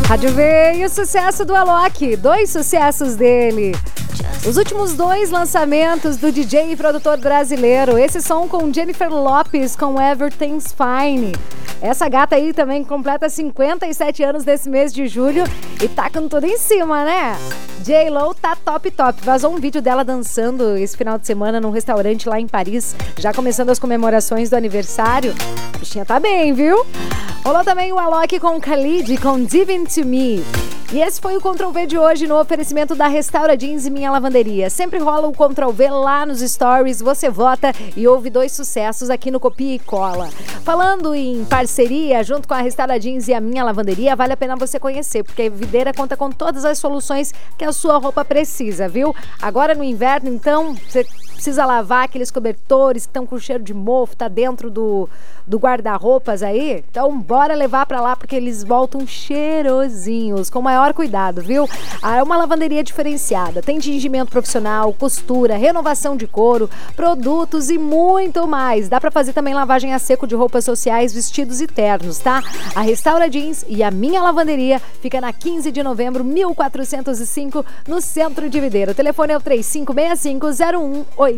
Rádio V e o sucesso do Alok, 2 sucessos dele. Os últimos 2 lançamentos do DJ e produtor brasileiro. Esse som com Jennifer Lopez, com Everything's Fine. Essa gata aí também completa 57 anos nesse mês de julho e tá com tudo em cima, né? J.Lo tá top. Vazou um vídeo dela dançando esse final de semana num restaurante lá em Paris, já começando as comemorações do aniversário. A bichinha tá bem, viu? Rolou também o Alok com Khalid, com Divin to Me. E esse foi o Ctrl-V de hoje no oferecimento da Restaura Jeans e Minha Lavanderia. Sempre rola o Ctrl-V lá nos stories, você vota e ouve 2 sucessos aqui no Copia e Cola. Falando em parceria, junto com a Restaura Jeans e a Minha Lavanderia, vale a pena você conhecer, porque a Videira conta com todas as soluções que a sua roupa precisa, viu? Agora no inverno, então, você precisa lavar aqueles cobertores que estão com cheiro de mofo, tá dentro do guarda-roupas aí? Então bora levar pra lá, porque eles voltam cheirosinhos, com maior cuidado, viu? É uma lavanderia diferenciada, tem tingimento profissional, costura, renovação de couro, produtos e muito mais. Dá pra fazer também lavagem a seco de roupas sociais, vestidos e ternos, tá? A Restaura Jeans e a Minha Lavanderia fica na 15 de novembro, 1405, no centro de Videira. O telefone é o 3565-0185.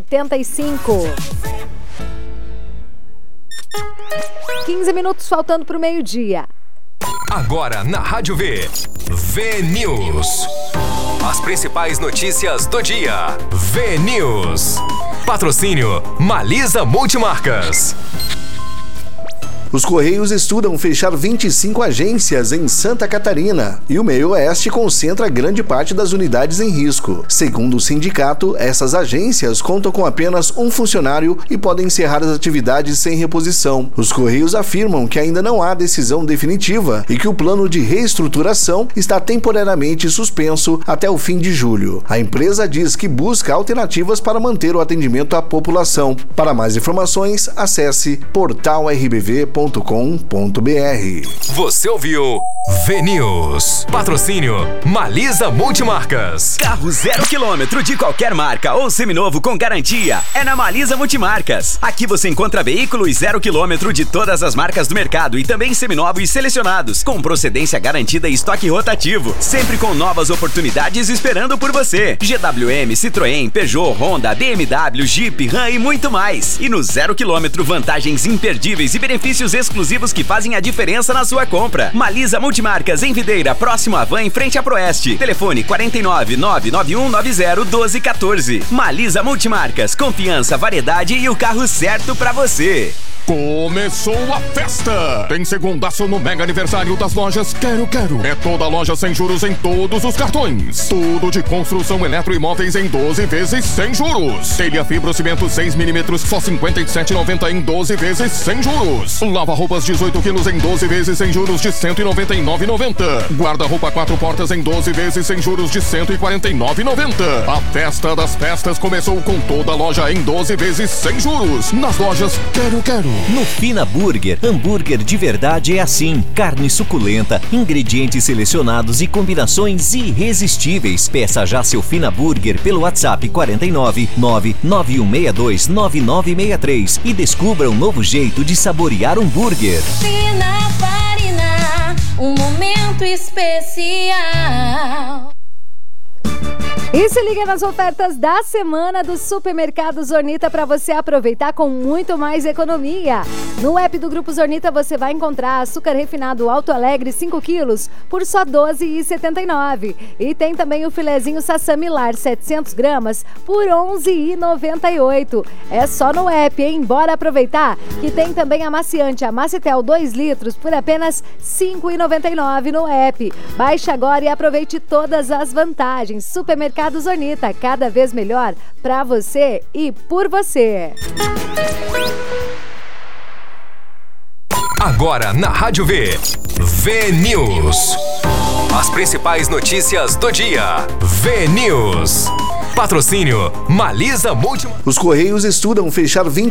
15 minutos faltando pro meio-dia. Agora na Rádio V, V-News. As principais notícias do dia. V-News. Patrocínio Malisa Multimarcas. Os Correios estudam fechar 25 agências em Santa Catarina e o Meio-Oeste concentra grande parte das unidades em risco. Segundo o sindicato, essas agências contam com apenas um funcionário e podem encerrar as atividades sem reposição. Os Correios afirmam que ainda não há decisão definitiva e que o plano de reestruturação está temporariamente suspenso até o fim de julho. A empresa diz que busca alternativas para manter o atendimento à população. Para mais informações, acesse portalrbv.com.br. Você ouviu V-News. Patrocínio Malisa Multimarcas. Carro 0 km de qualquer marca ou seminovo com garantia é na Malisa Multimarcas. Aqui você encontra veículos 0 km de todas as marcas do mercado e também seminovos selecionados, com procedência garantida e estoque rotativo, sempre com novas oportunidades esperando por você. GWM, Citroën, Peugeot, Honda, BMW, Jeep, Ram e muito mais. E no 0 km, vantagens imperdíveis e benefícios exclusivos que fazem a diferença na sua compra. Malisa Multimarcas em Videira, próximo à Van, em frente à Proeste. Telefone 49 99190 1214. Malisa Multimarcas, confiança, variedade e o carro certo pra você. Começou a festa! Tem segundaço no mega aniversário das lojas Quero Quero. É toda loja sem juros em todos os cartões. Tudo de construção eletroimóveis em 12 vezes sem juros. Telha fibrocimento 6mm só R$ 57,90 em 12 vezes sem juros. Lava-roupas 18 quilos em 12 vezes sem juros de R$ 199,90. Guarda-roupa 4 portas em 12 vezes sem juros de R$ 149,90. A festa das festas começou com toda a loja em 12 vezes sem juros. Nas lojas Quero Quero. No Fina Burger, hambúrguer de verdade é assim. Carne suculenta, ingredientes selecionados e combinações irresistíveis. Peça já seu Fina Burger pelo WhatsApp 49 99162 9963 e descubra um novo jeito de saborear um hambúrguer. Fina Farina, um momento especial. E se liga nas ofertas da semana do Supermercado Zornita para você aproveitar com muito mais economia. No app do Grupo Zornita você vai encontrar açúcar refinado Alto Alegre 5 quilos por só R$ 12,79. E tem também o filezinho Sassami Lar 700 gramas por R$ 11,98. É só no app, hein? Bora aproveitar que tem também amaciante Amacitel 2 litros por apenas R$ 5,99 no app. Baixe agora e aproveite todas as vantagens. Supermercado Zornita, cada vez melhor pra você e por você. Agora na Rádio V, V-News. As principais notícias do dia. V-News. Patrocínio Malisa Multimarcas. Os Correios estudam fechar 20